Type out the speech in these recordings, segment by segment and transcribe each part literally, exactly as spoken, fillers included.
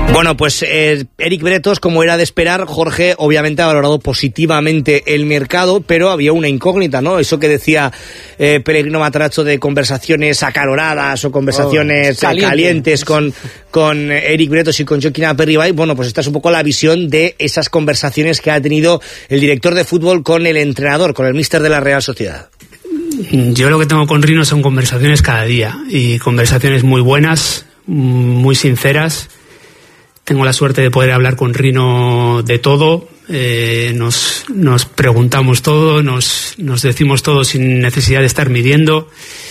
Bueno, pues eh, Eric Bretos, como era de esperar, Jorge obviamente ha valorado positivamente el mercado, pero había una incógnita, ¿no? Eso que decía eh, Pellegrino Matarazzo de conversaciones acaloradas o conversaciones oh, caliente. calientes con, con Eric Bretos y con Joaquín Aperribay. Bueno, pues esta es un poco la visión de esas conversaciones que ha tenido el director de fútbol con el entrenador, con el míster de la Real Sociedad. Yo lo que tengo con Rino son conversaciones cada día, y conversaciones muy buenas, muy sinceras. Tengo la suerte de poder hablar con Rino de todo, eh, nos, nos preguntamos todo, nos, nos decimos todo sin necesidad de estar midiendo,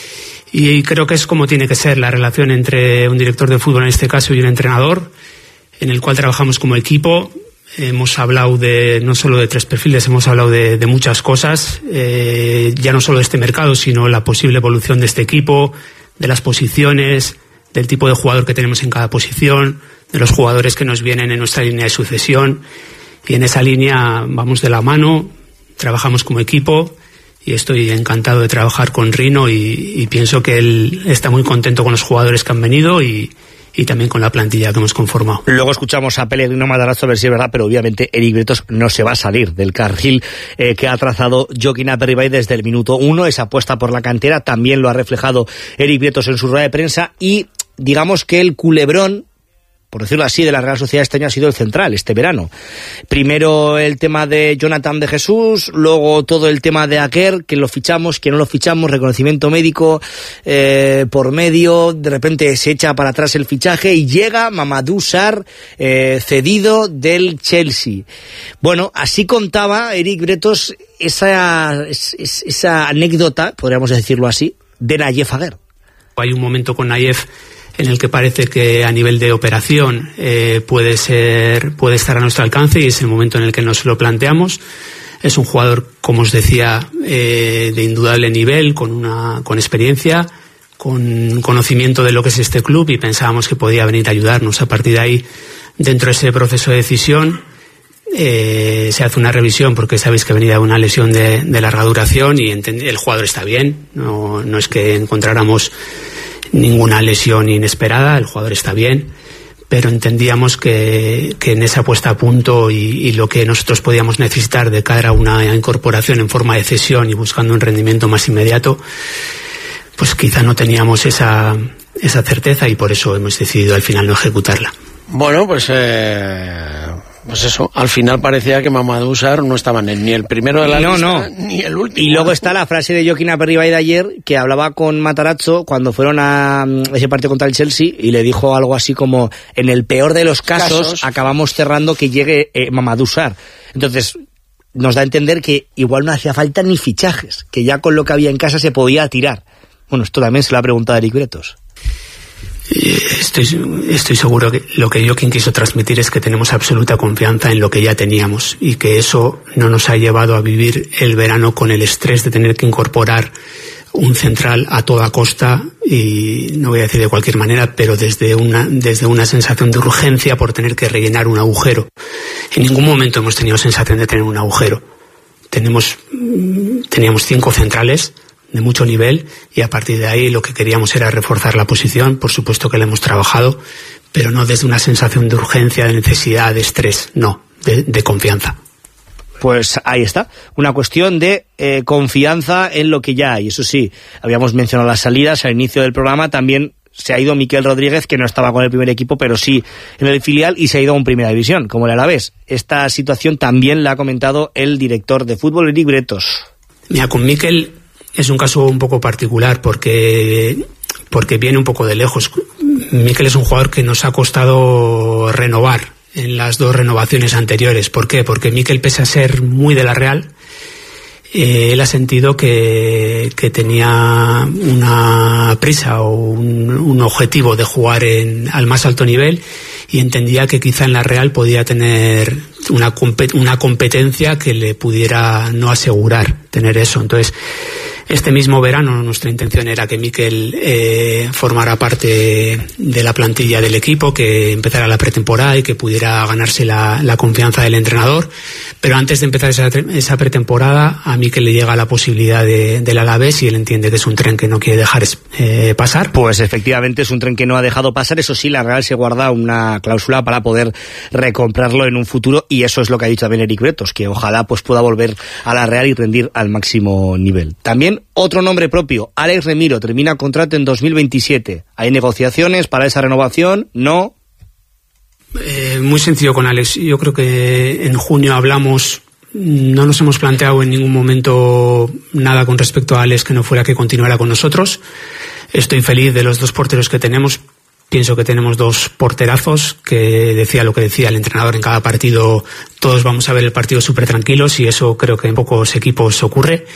y creo que es como tiene que ser la relación entre un director de fútbol en este caso y un entrenador, en el cual trabajamos como equipo. Hemos hablado de no solo de tres perfiles, hemos hablado de, de muchas cosas, eh, ya no solo de este mercado, sino la posible evolución de este equipo, de las posiciones, del tipo de jugador que tenemos en cada posición, de los jugadores que nos vienen en nuestra línea de sucesión, y en esa línea vamos de la mano, trabajamos como equipo, y estoy encantado de trabajar con Rino, y, y pienso que él está muy contento con los jugadores que han venido y, y también con la plantilla que hemos conformado. Luego escuchamos a Pellegrino Matarazzo a ver si es verdad, pero obviamente Eric Bretos no se va a salir del carril eh, que ha trazado Joaquín Aperribay desde el minuto uno. Esa apuesta por la cantera también lo ha reflejado Eric Bretos en su rueda de prensa, y digamos que el culebrón, por decirlo así, de la Real Sociedad este año ha sido el central, este verano. Primero el tema de Jonathan de Jesús, luego todo el tema de Aker, que lo fichamos, que no lo fichamos, reconocimiento médico eh, por medio, de repente se echa para atrás el fichaje y llega Mamadou Sarr, eh, cedido del Chelsea. Bueno, así contaba Eric Bretos esa, esa, esa anécdota, podríamos decirlo así, de Nayef Aguer. Hay un momento con Nayef en el que parece que a nivel de operación eh, puede ser, puede estar a nuestro alcance, y es el momento en el que nos lo planteamos. Es un jugador, como os decía, eh, de indudable nivel, con una, con experiencia, con conocimiento de lo que es este club, y pensábamos que podía venir a ayudarnos. A partir de ahí, dentro de ese proceso de decisión, eh, se hace una revisión, porque sabéis que venía una lesión de, de larga duración, y entend- el jugador está bien, no, no es que encontráramos ninguna lesión inesperada, el jugador está bien, pero entendíamos que, que en esa puesta a punto y, y lo que nosotros podíamos necesitar de cara a una incorporación en forma de cesión y buscando un rendimiento más inmediato, pues quizá no teníamos esa, esa certeza, y por eso hemos decidido al final no ejecutarla. Bueno, pues eh, pues eso, al final parecía que Mamadou Sarr no estaba ni el primero de la no, lista, no. ni el último. Y luego está la frase de Joaquín Aperribay de ayer, que hablaba con Matarazzo cuando fueron a ese partido contra el Chelsea, y le dijo algo así como: en el peor de los casos, casos. acabamos cerrando que llegue eh, Mamadou Sarr. Entonces nos da a entender que igual no hacía falta ni fichajes, que ya con lo que había en casa se podía tirar. Bueno, esto también se lo ha preguntado a Eric Bretos. Estoy, estoy seguro que lo que Joaquín quiso transmitir es que tenemos absoluta confianza en lo que ya teníamos, y que eso no nos ha llevado a vivir el verano con el estrés de tener que incorporar un central a toda costa, y no voy a decir de cualquier manera, pero desde una, desde una sensación de urgencia por tener que rellenar un agujero. En ningún momento hemos tenido sensación de tener un agujero. Tenemos, teníamos cinco centrales de mucho nivel, y a partir de ahí lo que queríamos era reforzar la posición. Por supuesto que la hemos trabajado, pero no desde una sensación de urgencia, de necesidad, de estrés, no, de, de confianza. Pues ahí está, una cuestión de eh, confianza en lo que ya hay. Eso sí, habíamos mencionado las salidas al inicio del programa, también se ha ido Miquel Rodríguez, que no estaba con el primer equipo, pero sí en el filial, y se ha ido a un Primera División, como el Alavés. Esta situación también la ha comentado el director de fútbol, Eric Bretos. Mira, con Miquel es un caso un poco particular, porque, porque viene un poco de lejos. Miquel es un jugador que nos ha costado renovar en las dos renovaciones anteriores. ¿Por qué? Porque Miquel, pese a ser muy de la Real, eh, él ha sentido que, que tenía una prisa o un, un objetivo de jugar en, al más alto nivel, y entendía que quizá en la Real podía tener una, una competencia que le pudiera no asegurar tener eso. Entonces, Este mismo verano nuestra intención era que Mikel eh, formara parte de la plantilla del equipo, que empezara la pretemporada y que pudiera ganarse la, la confianza del entrenador. Pero antes de empezar esa, esa pretemporada, a Mikel le llega la posibilidad de, del Alavés y él entiende que es un tren que no quiere dejar eh, pasar. Pues efectivamente es un tren que no ha dejado pasar. Eso sí, la Real se guarda una cláusula para poder recomprarlo en un futuro, y eso es lo que ha dicho también Eric Bretos, que ojalá pues pueda volver a la Real y rendir al máximo nivel. También otro nombre propio, Alex Remiro, termina contrato en dos mil veintisiete. ¿Hay negociaciones para esa renovación? ¿No? Eh, muy sencillo con Alex. Yo creo que en junio hablamos, no nos hemos planteado en ningún momento nada con respecto a Alex que no fuera que continuara con nosotros. Estoy feliz de los dos porteros que tenemos. Pienso que tenemos dos porterazos, que decía lo que decía el entrenador en cada partido, todos vamos a ver el partido súper tranquilos, y eso creo que en pocos equipos ocurre.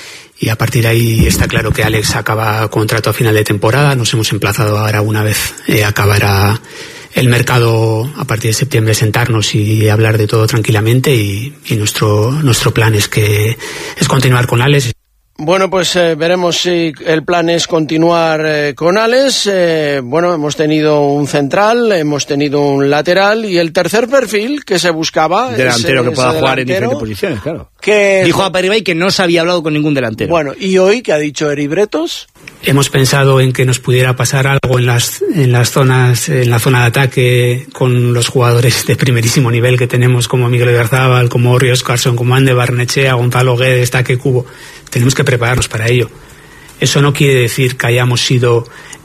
Y a partir de ahí está claro que Alex acaba contrato a final de temporada. Nos hemos emplazado ahora, una vez eh, acabará el mercado, a partir de septiembre, sentarnos y hablar de todo tranquilamente, y, y nuestro nuestro plan es que es continuar con Alex. Bueno, pues eh, veremos si el plan es continuar eh, con Alex. Eh, bueno, hemos tenido un central, hemos tenido un lateral, y el tercer perfil que se buscaba... Delantero ese, que pueda ese jugar delantero, en diferentes posiciones, claro. Que dijo a Peribay que no se había hablado con ningún delantero. Bueno, ¿y hoy qué ha dicho Eric Bretos? Hemos pensado en que nos pudiera pasar algo en las en las zonas, en la zona de ataque, con los jugadores de primerísimo nivel que tenemos, como Miguel Garzábal, como Ori Oscarson, como Ande Barnechea, Gonzalo Guedes, Taque Cubo. Tenemos que prepararnos para ello. Eso no quiere decir que hayamos sido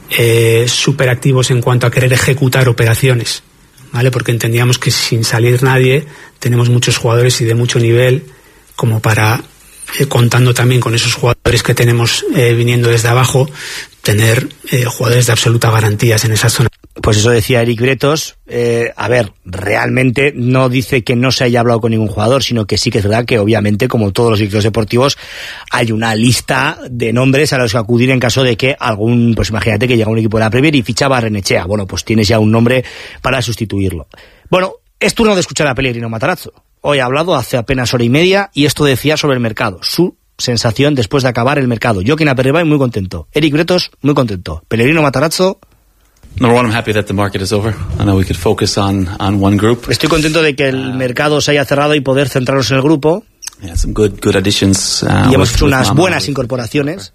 eh, súper activos en cuanto a querer ejecutar operaciones, ¿vale? Porque entendíamos que sin salir nadie tenemos muchos jugadores y de mucho nivel como para, eh, contando también con esos jugadores que tenemos eh, viniendo desde abajo, tener eh, jugadores de absoluta garantías en esa zona. Pues eso decía Eric Bretos. Eh, a ver, realmente no dice que no se haya hablado con ningún jugador, sino que sí que es verdad que obviamente, como todos los directores deportivos, hay una lista de nombres a los que acudir en caso de que algún, pues imagínate que llega un equipo de la Premier y fichaba a Barrenechea. Bueno, pues tienes ya un nombre para sustituirlo. Bueno, es turno de escuchar a Pellegrino Matarazzo. Hoy ha hablado hace apenas hora y media y esto decía sobre el mercado, su sensación después de acabar el mercado. Joaquín Aperribay muy contento, Eric Bretos muy contento, Pellegrino Matarazzo. Number one, I'm happy that the market is over. I know we could focus on on one group. Estoy contento de que el mercado se haya cerrado y poder centrarnos en el grupo. Yeah, some good good additions. Uh, y hemos with, hecho unas with buenas incorporaciones.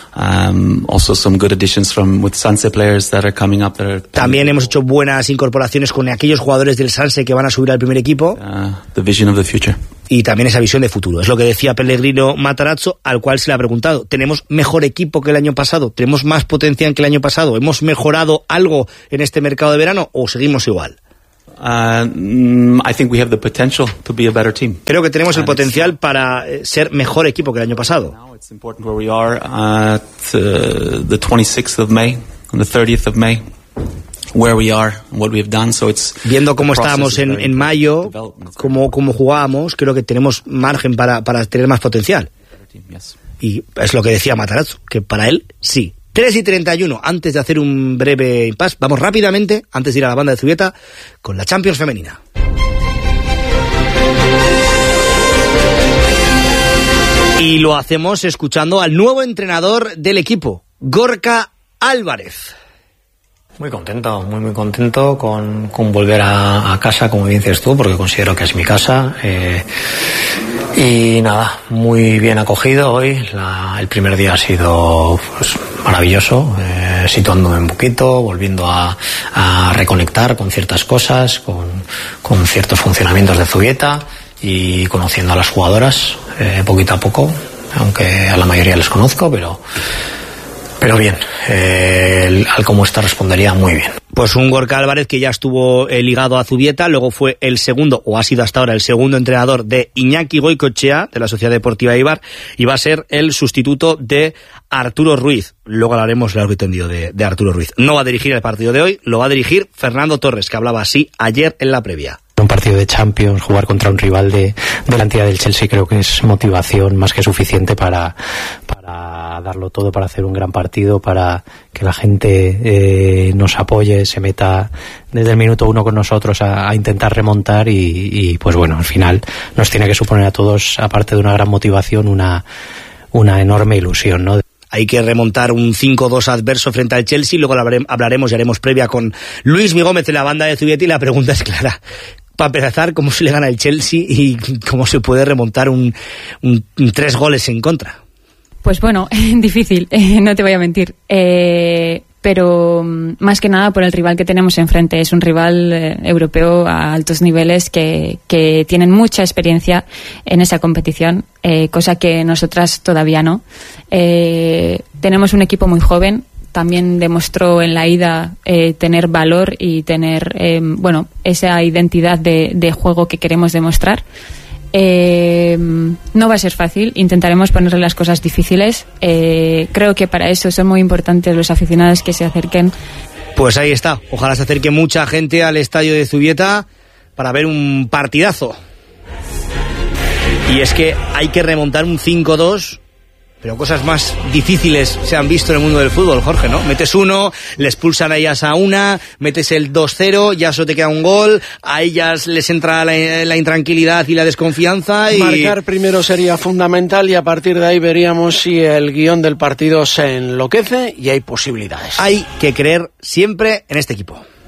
Um, also some good additions from with Sanse players that are coming up. That are También hemos hecho buenas incorporaciones con aquellos jugadores del Sanse que van a subir al primer equipo. Uh, the vision of the future. Y también esa visión de futuro. Es lo que decía Pellegrino Matarazzo, al cual se le ha preguntado, ¿tenemos mejor equipo que el año pasado? ¿Tenemos más potencial que el año pasado? ¿Hemos mejorado algo en este mercado de verano o seguimos igual? Uh, I think we have the potential to be a better team. Creo que tenemos el potencial para ser mejor equipo que el año pasado. Now it's important where we are at uh, the twenty-sixth of May, on the thirtieth of May. Where we are, what we have done, so it's viendo cómo estábamos en, en mayo, cómo, cómo jugábamos, creo que tenemos margen para, para tener más potencial. Y es lo que decía Matarazzo, que para él sí. tres y treinta y uno, antes de hacer un breve impasse, vamos rápidamente, antes de ir a la banda de Zubieta, con la Champions femenina. Y lo hacemos escuchando al nuevo entrenador del equipo, Gorka Álvarez. Muy contento, muy muy contento con, con volver a, a casa, como bien dices tú, porque considero que es mi casa. Eh, y nada, muy bien acogido hoy. La, el primer día ha sido pues, maravilloso, eh, situándome un poquito, volviendo a, a reconectar con ciertas cosas, con, con ciertos funcionamientos de Zubieta y conociendo a las jugadoras eh, poquito a poco, aunque a la mayoría les conozco, pero... Pero bien, eh, al cómo está respondería muy bien. Pues un Gorka Álvarez que ya estuvo eh, ligado a Zubieta, luego fue el segundo, o ha sido hasta ahora el segundo entrenador de Iñaki Goicoechea, de la Sociedad Deportiva Eibar, y va a ser el sustituto de Arturo Ruiz. Luego hablaremos, largo y tendido, de, de Arturo Ruiz. No va a dirigir el partido de hoy, lo va a dirigir Fernando Torres, que hablaba así ayer en la previa. Un partido de Champions, jugar contra un rival de, de la entidad del Chelsea, creo que es motivación más que suficiente para, para darlo todo, para hacer un gran partido, para que la gente eh, nos apoye, se meta desde el minuto uno con nosotros a, a intentar remontar y, y pues bueno, al final nos tiene que suponer a todos, aparte de una gran motivación, una una enorme ilusión, ¿no? Hay que remontar un cinco dos adverso frente al Chelsea, luego hablaremos y haremos previa con Luis Mi Gómez en la banda de Zubieta, y la pregunta es clara. Para empezar, ¿cómo se le gana el Chelsea y cómo se puede remontar un, un, un tres goles en contra? Pues bueno, difícil, eh, no te voy a mentir. Eh, pero más que nada por el rival que tenemos enfrente. Es un rival eh, europeo a altos niveles que, que tienen mucha experiencia en esa competición, eh, cosa que nosotras todavía no. Eh, tenemos un equipo muy joven. También demostró en la ida eh, tener valor y tener eh, bueno, esa identidad de, de juego que queremos demostrar. Eh, no va a ser fácil, intentaremos ponerle las cosas difíciles. Eh, creo que para eso son muy importantes los aficionados que se acerquen. Pues ahí está, ojalá se acerque mucha gente al estadio de Zubieta para ver un partidazo. Y es que hay que remontar un cinco dos, pero cosas más difíciles se han visto en el mundo del fútbol, Jorge, ¿no? Metes uno, le expulsan a ellas a una, metes el dos cero, ya solo te queda un gol, a ellas les entra la, la intranquilidad y la desconfianza. Y marcar primero sería fundamental, y a partir de ahí veríamos si el guión del partido se enloquece y hay posibilidades. Hay que creer siempre en este equipo.